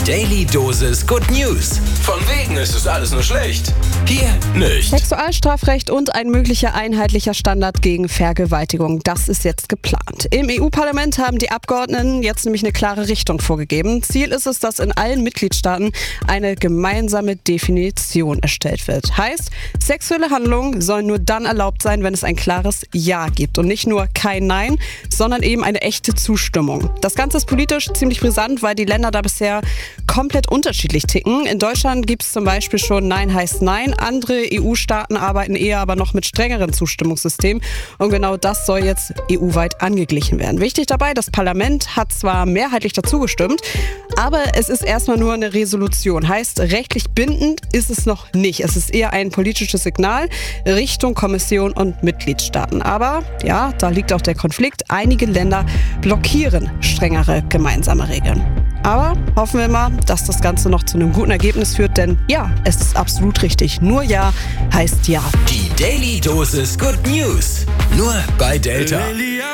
Daily Dosis Good News. Von wegen ist es alles nur schlecht. Hier nicht. Sexualstrafrecht und ein möglicher einheitlicher Standard gegen Vergewaltigung. Das ist jetzt geplant. Im EU-Parlament haben die Abgeordneten jetzt nämlich eine klare Richtung vorgegeben. Ziel ist es, dass in allen Mitgliedstaaten eine gemeinsame Definition erstellt wird. Heißt, sexuelle Handlungen sollen nur dann erlaubt sein, wenn es ein klares Ja gibt. Und nicht nur kein Nein, sondern eben eine echte Zustimmung. Das Ganze ist politisch ziemlich brisant, weil die Länder da bisher komplett unterschiedlich ticken. In Deutschland gibt es zum Beispiel schon Nein heißt Nein. Andere EU-Staaten arbeiten eher aber noch mit strengeren Zustimmungssystemen. Und genau das soll jetzt EU-weit angeglichen werden. Wichtig dabei, das Parlament hat zwar mehrheitlich dazu gestimmt, aber es ist erstmal nur eine Resolution. Heißt, rechtlich bindend ist es noch nicht. Es ist eher ein politisches Signal Richtung Kommission und Mitgliedstaaten. Aber ja, da liegt auch der Konflikt. Einige Länder blockieren strengere gemeinsame Regeln. Aber hoffen wir mal, dass das Ganze noch zu einem guten Ergebnis führt, denn ja, es ist absolut richtig. Nur Ja heißt Ja. Die Daily Dosis Good News. Nur bei Delta.